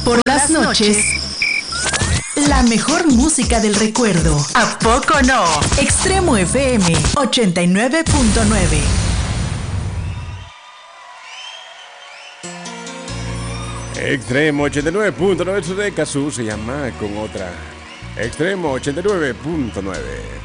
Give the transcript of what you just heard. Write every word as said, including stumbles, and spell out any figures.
Por las noches, la mejor música del recuerdo. ¿A poco no? Extremo F M ochenta y nueve punto nueve. Extremo ochenta y nueve punto nueve de Kazoo se llama con otra. Extremo ochenta y nueve punto nueve.